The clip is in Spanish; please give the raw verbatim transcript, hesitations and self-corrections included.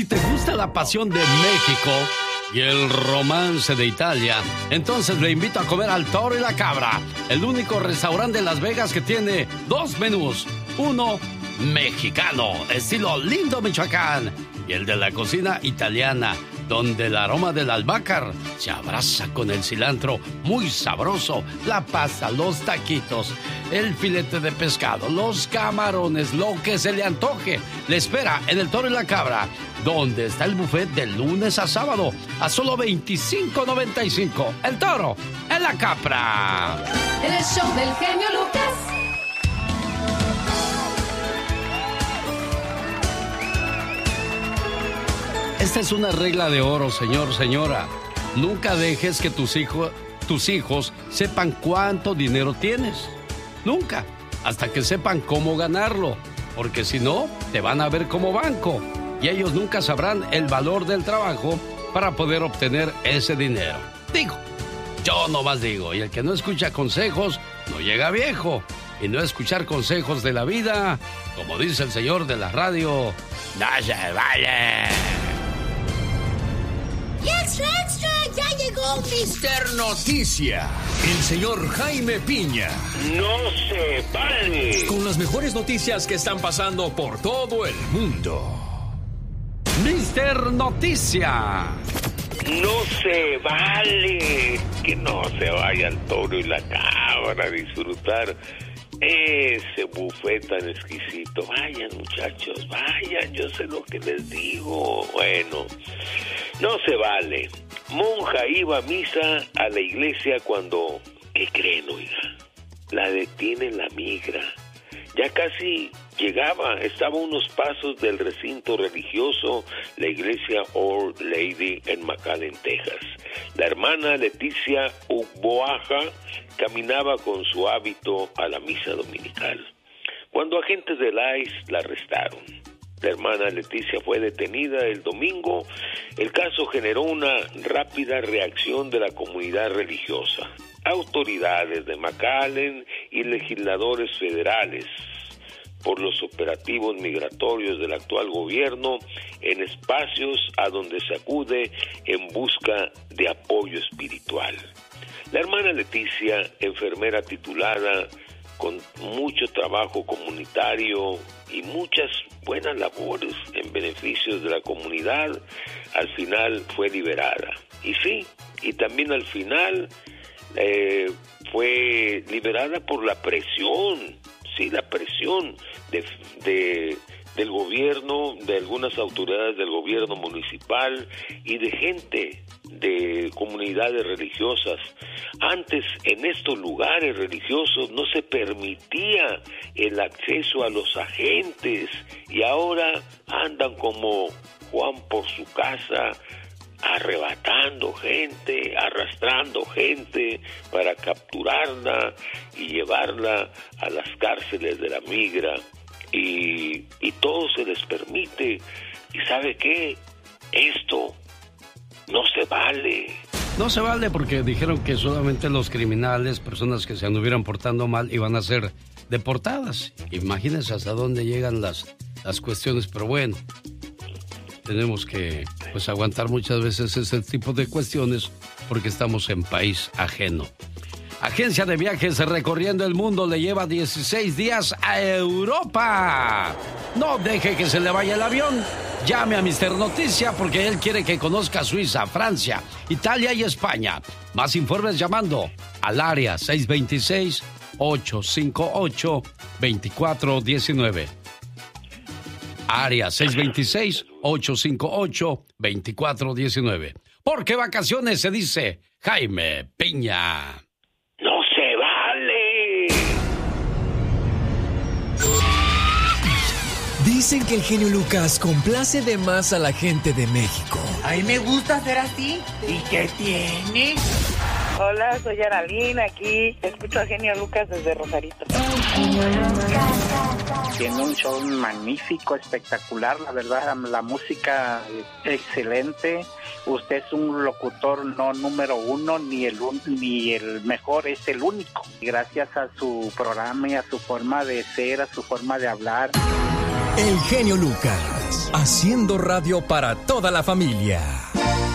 Si te gusta la pasión de México y el romance de Italia, entonces le invito a comer al Toro y la Cabra, el único restaurante de Las Vegas que tiene dos menús. Uno mexicano, estilo Lindo, Michoacán, y el de la cocina italiana, donde el aroma del albahaca se abraza con el cilantro, muy sabroso, la pasta, los taquitos, el filete de pescado, los camarones, lo que se le antoje. Le espera en el Toro y la Cabra, donde está el buffet de lunes a sábado a solo veinticinco noventa y cinco. El Toro en la Cabra. En el show del genio Lucas. Esta es una regla de oro, señor, señora. Nunca dejes que tus hijos, tus hijos sepan cuánto dinero tienes. Nunca. Hasta que sepan cómo ganarlo. Porque si no, te van a ver como banco. Y ellos nunca sabrán el valor del trabajo para poder obtener ese dinero. Digo, yo nomás digo. Y el que no escucha consejos, no llega viejo. Y no escuchar consejos de la vida, como dice el señor de la radio, no se vale. ¡Y extra, extra! ¡Ya llegó mister Noticia! El señor Jaime Piña. ¡No se vale! Con las mejores noticias que están pasando por todo el mundo. mister Noticia. ¡No se vale! Que no se vaya el Toro y la Cabra a disfrutar ese buffet tan exquisito. Vayan, muchachos, vayan, yo sé lo que les digo. Bueno, no se vale. Monja iba a misa a la iglesia cuando, ¿qué creen, oiga? La detiene la migra. Ya casi llegaba, estaba a unos pasos del recinto religioso, la iglesia Our Lady en McAllen, Texas. La hermana Leticia Uboaja caminaba con su hábito a la misa dominical, cuando agentes del I C E la arrestaron. La hermana Leticia fue detenida el domingo. El caso generó una rápida reacción de la comunidad religiosa, autoridades de McAllen y legisladores federales por los operativos migratorios del actual gobierno en espacios a donde se acude en busca de apoyo espiritual. La hermana Leticia, enfermera titulada con mucho trabajo comunitario y muchas buenas labores en beneficios de la comunidad, al final fue liberada. Y sí, y también al final eh, fue liberada por la presión, sí, la presión de, de, del gobierno, de algunas autoridades del gobierno municipal y de gente de comunidades religiosas. Antes, en estos lugares religiosos no se permitía el acceso a los agentes y ahora andan como Juan por su casa, arrebatando gente, arrastrando gente para capturarla y llevarla a las cárceles de la migra, y, y todo se les permite. ¿Y sabe qué? Esto no se vale. No se vale porque dijeron que solamente los criminales, personas que se anduvieran portando mal, iban a ser deportadas. Imagínense hasta dónde llegan las, las cuestiones, pero bueno, tenemos que pues aguantar muchas veces ese tipo de cuestiones porque estamos en país ajeno. Agencia de viajes recorriendo el mundo le lleva dieciséis días a Europa. No deje que se le vaya el avión. Llame a mister Noticia porque él quiere que conozca Suiza, Francia, Italia y España. Más informes llamando al área seis dos seis, ocho cinco ocho, dos cuatro uno nueve. Área seis dos seis, ocho cinco ocho, dos cuatro uno nueve. Porque vacaciones se dice Jaime Piña. ¡No se vale! Dicen que el genio Lucas complace de más a la gente de México. A mí me gusta ser así. ¿Y qué tiene? Hola, soy Aralina, aquí escucho a Genio Lucas desde Rosarito. Tiene un show magnífico, espectacular, la verdad, la música excelente. Usted es un locutor no número uno, ni el un, ni el mejor, es el único. Gracias a su programa y a su forma de ser, a su forma de hablar. El genio Lucas, haciendo radio para toda la familia.